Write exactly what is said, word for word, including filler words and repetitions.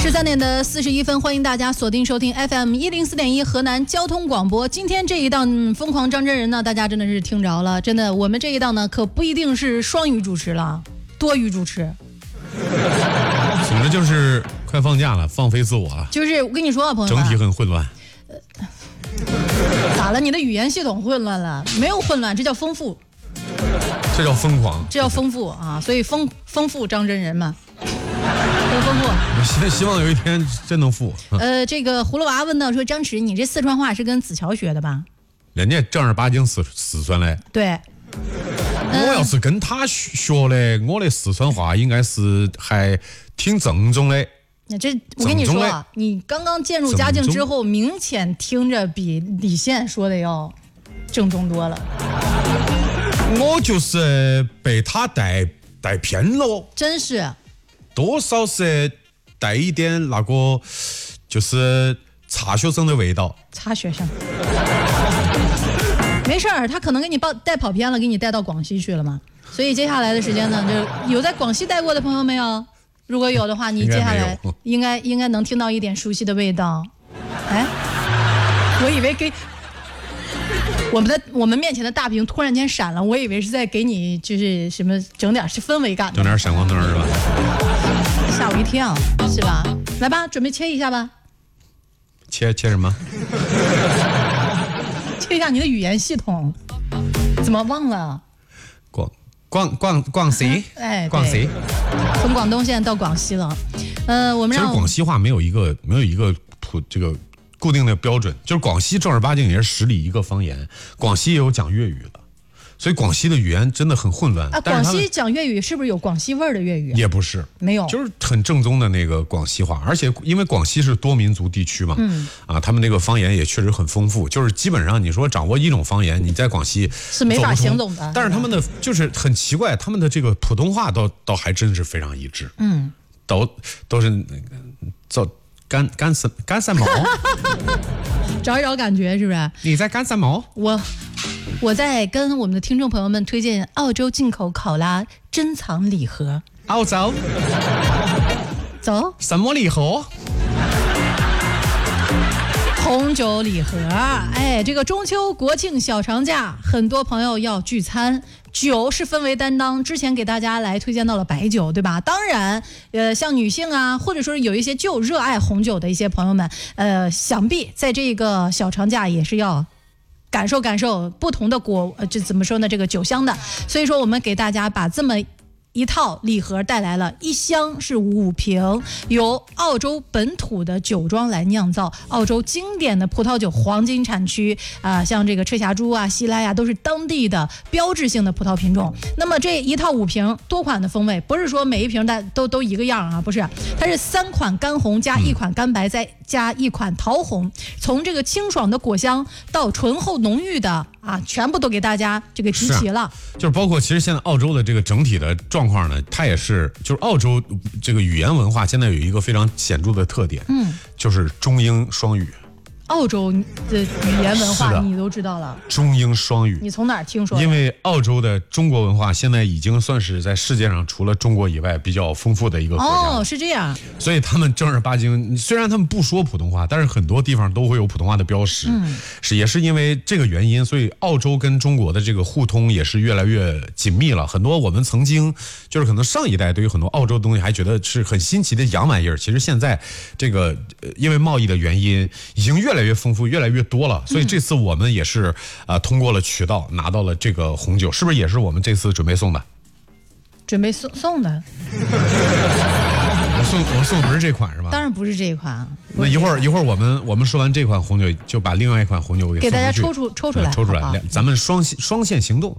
十三点的四十一分，欢迎大家锁定收听 F M 一零四点一河南交通广播。今天这一档、嗯、疯狂张真人呢，大家真的是听着了，真的，我们这一档呢可不一定是双语主持了，多语主持。 总之就是快放假了，放飞自我了。 就是我跟你说啊，朋友们， 整体很混乱。 呃、咋了？你的语言系统混乱了？没有混乱，这叫丰富。 这叫疯狂， 这叫丰富啊！所以丰丰富张真人嘛。多丰富！ 我希希望有一天真能富。 呃，这个葫芦娃问到说：“张弛，你这四川话是跟子乔学的吧？” 人家正儿八经四四川的。 对。 我要是跟他学的，我的四川话应该是还挺正宗的。 那这我跟你说啊，你刚刚渐入佳境之后，明显听着比李现说的要正宗多了。 我就是被他带带偏了， 真是。 多少是带一点那个，就是差学生的味道。 差学生，没事儿，他可能给你报带跑偏了，给你带到广西去了嘛。所以接下来的时间呢，就有在广西待过的朋友没有？如果有的话，你接下来应该应该能听到一点熟悉的味道。哎，我以为给我们的我们面前的大屏突然间闪了，我以为是在给你就是什么整点是氛围感， 整点闪光灯是吧？ 吓我一跳，是吧？来吧，准备切一下吧。 切切什么？ 切一下你的语言系统。怎么忘了？ 广广广广西， 哎， 广西， 从广东现在到广西了。呃，我们让其实广西话没有一个没有一个普这个固定的标准，就是广西正儿八经也是十里一个方言，广西也有讲粤语的。所以广西的语言真的很混乱啊！广西讲粤语是不是有广西味儿的粤语、啊？ 也不是， 没有， 就是很正宗的那个广西话。而且因为广西是多民族地区嘛，嗯，啊，他们那个方言也确实很丰富。就是基本上你说掌握一种方言，你在广西是没法行走的。 但是他们的就是很奇怪，他们的这个普通话倒倒还真是非常一致。 嗯， 都都是走干干什干什么？ 找一找感觉是不是？ 你在干什么？ 我。我在跟我们的听众朋友们推荐澳洲进口考拉珍藏礼盒。 澳洲？ 走？ 什么礼盒？ 红酒礼盒。哎，这个中秋国庆小长假，很多朋友要聚餐，酒是氛围担当。之前给大家来推荐到了白酒，对吧？当然，呃，像女性啊，或者说有一些就热爱红酒的一些朋友们，呃，想必在这个小长假也是要感受感受不同的果，呃，这怎么说呢？这个酒香的，所以说我们给大家把这么一套礼盒带来了，一箱是五瓶，由澳洲本土的酒庄来酿造，澳洲经典的葡萄酒黄金产区啊、呃，像这个赤霞珠啊、西拉呀，都是当地的标志性的葡萄品种。那么这一套五瓶多款的风味，不是说每一瓶的都都一个样啊，不是，它是三款干红加一款干白，再加一款桃红，从这个清爽的果香到醇厚浓郁的啊，全部都给大家这个集齐了。 啊、就是包括其实现在澳洲的这个整体的状况呢，它也是就是澳洲这个语言文化现在有一个非常显著的特点，嗯，就是中英双语。 澳洲的语言文化你都知道了， 中英双语， 你从哪儿听说的？ 因为澳洲的中国文化现在已经算是在世界上除了中国以外比较丰富的一个国家。 哦，是这样。 所以他们正儿八经，虽然他们不说普通话，但是很多地方都会有普通话的标识。嗯，是也是因为这个原因，所以澳洲跟中国的这个互通也是越来越紧密了。很多我们曾经就是可能上一代对于很多澳洲东西还觉得是很新奇的洋玩意儿，其实现在这个因为贸易的原因，已经越来越丰富，越来越多了。所以这次我们也是啊、呃，通过了渠道拿到了这个红酒，是不是也是我们这次准备送的？ 准备送送的。 我送我送不是这款是吧？ 当然不是这一款。 那一会儿一会儿我们我们说完这款红酒，就把另外一款红酒给给大家抽出抽出来， 抽出来， 好好咱们双双线行动。